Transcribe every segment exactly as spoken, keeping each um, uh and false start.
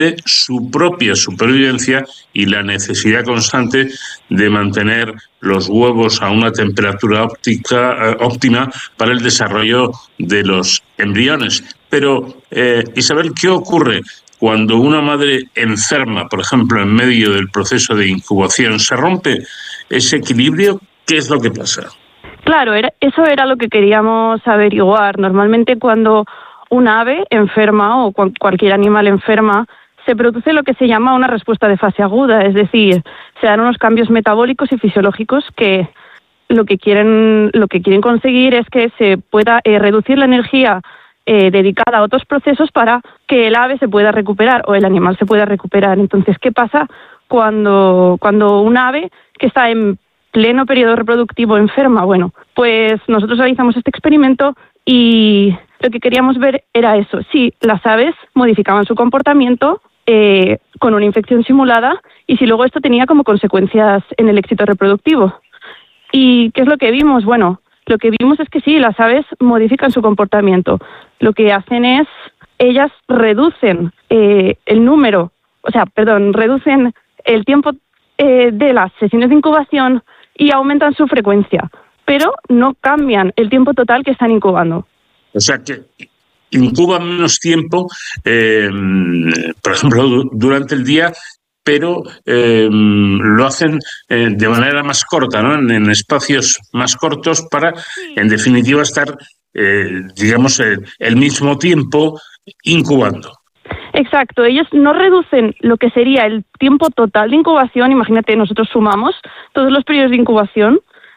su propia supervivencia y la necesidad constante de mantener los huevos a una temperatura óptica, óptima para el desarrollo de los embriones. Pero, eh, Isabel, ¿qué ocurre cuando una madre enferma, por ejemplo, en medio del proceso de incubación, se rompe ese equilibrio? ¿Qué es lo que pasa? Claro, era, eso era lo que queríamos averiguar. Normalmente cuando un ave enferma o cual, cualquier animal enferma, se produce lo que se llama una respuesta de fase aguda, es decir, se dan unos cambios metabólicos y fisiológicos que lo que quieren, lo que quieren conseguir es que se pueda eh, reducir la energía eh, dedicada a otros procesos para que el ave se pueda recuperar o el animal se pueda recuperar. Entonces, ¿qué pasa cuando, cuando un ave que está en pleno periodo reproductivo enferma? Bueno, pues nosotros realizamos este experimento y lo que queríamos ver era eso, si las aves modificaban su comportamiento eh, con una infección simulada y si luego esto tenía como consecuencias en el éxito reproductivo. ¿Y qué es lo que vimos? Bueno, lo que vimos es que sí, las aves modifican su comportamiento. Lo que hacen es, ellas reducen eh, el número, o sea, perdón, reducen el tiempo eh, de las sesiones de incubación y aumentan su frecuencia, pero no cambian el tiempo total que están incubando. O sea que incuban menos tiempo, eh, por ejemplo, durante el día, pero eh, lo hacen eh, de manera más corta, ¿no? En, en espacios más cortos para, en definitiva, estar, eh, digamos, el, el mismo tiempo incubando. Exacto, ellos no reducen lo que sería el tiempo total de incubación. Imagínate, nosotros sumamos todos los periodos de incubación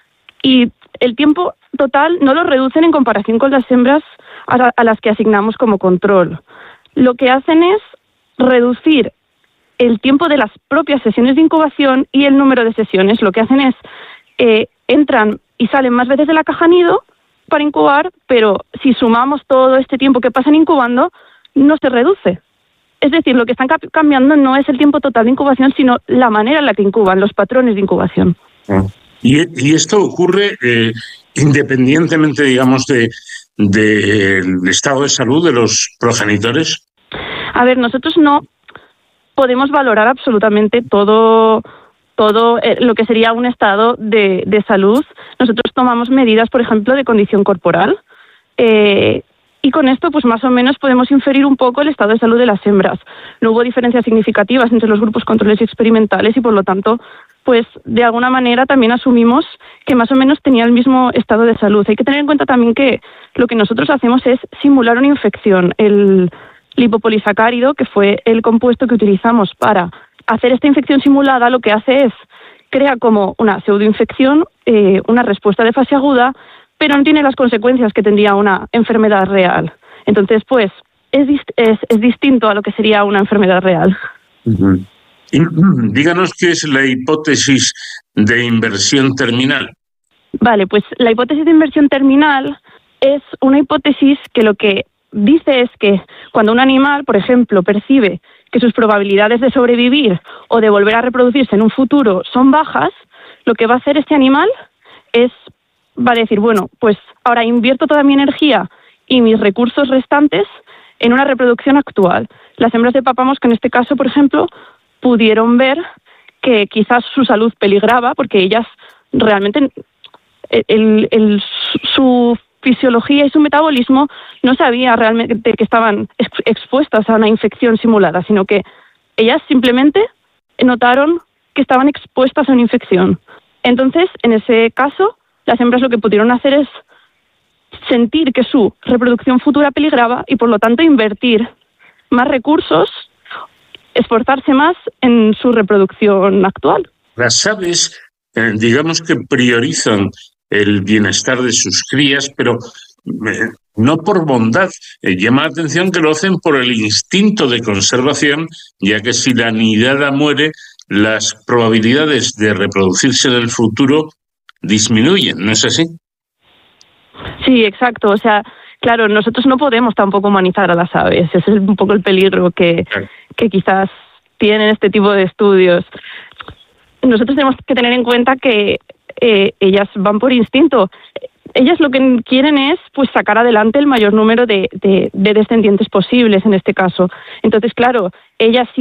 y el tiempo total no lo reducen en comparación con las hembras a, a las que asignamos como control. Lo que hacen es reducir el tiempo de las propias sesiones de incubación y el número de sesiones. Lo que hacen es eh, entran y salen más veces de la caja nido para incubar, pero si sumamos todo este tiempo que pasan incubando, no se reduce. Es decir, lo que están cambiando no es el tiempo total de incubación, sino la manera en la que incuban, los patrones de incubación. Y, y esto ocurre eh, independientemente, digamos, de del estado de salud de los progenitores. A ver, nosotros no podemos valorar absolutamente todo, todo eh, lo que sería un estado de, de salud. Nosotros tomamos medidas, por ejemplo, de condición corporal. Eh, Y con esto, pues más o menos podemos inferir un poco el estado de salud de las hembras. No hubo diferencias significativas entre los grupos controles y experimentales y, por lo tanto, pues de alguna manera también asumimos que más o menos tenía el mismo estado de salud. Hay que tener en cuenta también que lo que nosotros hacemos es simular una infección. El lipopolisacárido, que fue el compuesto que utilizamos para hacer esta infección simulada, lo que hace es crea como una pseudoinfección, eh, una respuesta de fase aguda, pero no tiene las consecuencias que tendría una enfermedad real. Entonces, pues, es, es, es distinto a lo que sería una enfermedad real. Uh-huh. Y, díganos qué es la hipótesis de inversión terminal. Vale, pues la hipótesis de inversión terminal es una hipótesis que lo que dice es que cuando un animal, por ejemplo, percibe que sus probabilidades de sobrevivir o de volver a reproducirse en un futuro son bajas, lo que va a hacer este animal es va a decir, bueno, pues ahora invierto toda mi energía y mis recursos restantes en una reproducción actual. Las hembras de papamosca, en este caso, por ejemplo, pudieron ver que quizás su salud peligraba porque ellas realmente, el, el, su fisiología y su metabolismo no sabía realmente que estaban expuestas a una infección simulada, sino que ellas simplemente notaron que estaban expuestas a una infección. Entonces, en ese caso, las hembras lo que pudieron hacer es sentir que su reproducción futura peligraba y, por lo tanto, invertir más recursos, esforzarse más en su reproducción actual. Las aves, eh, digamos que priorizan el bienestar de sus crías, pero eh, no por bondad. Eh, llama la atención que lo hacen por el instinto de conservación, ya que si la nidada muere, las probabilidades de reproducirse en el futuro disminuyen, ¿no es así? Sí, exacto. O sea, claro, nosotros no podemos tampoco humanizar a las aves. Ese es un poco el peligro que, claro. que quizás tienen este tipo de estudios. Nosotros tenemos que tener en cuenta que eh, ellas van por instinto. Ellas lo que quieren es pues sacar adelante el mayor número de, de, de descendientes posibles en este caso. Entonces, claro, ellas sí